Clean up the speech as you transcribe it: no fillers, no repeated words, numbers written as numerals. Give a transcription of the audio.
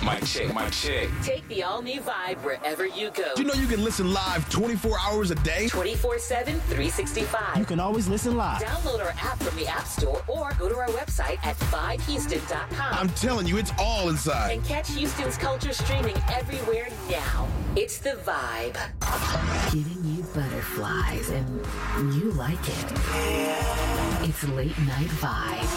Mic check, mic check. Take the all-new Vibe wherever you go. You know you can listen live 24 hours a day? 24/7, 365. You can always listen live. Download our app from the App Store or go to our website at vibehouston.com. I'm telling you, it's all inside. And catch Houston's culture streaming everywhere now. It's The Vibe. Giving you butterflies, and you like it. It's Late Night Vibe.